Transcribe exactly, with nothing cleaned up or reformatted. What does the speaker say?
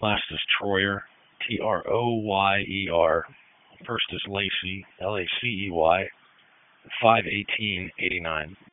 Last is Troyer, T R O Y E R. First is Lacey, L A C E Y, five eighteen eighty-nine.